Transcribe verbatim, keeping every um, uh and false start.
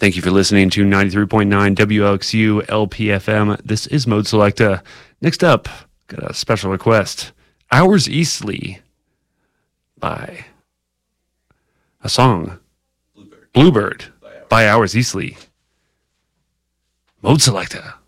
Thank you for listening to ninety-three point nine W L X U L P F M. This is Mode Selecta. Next up, got a special request. Hours Eastly by a song. Bluebird, Bluebird by Hours Eastly. Mode Selecta.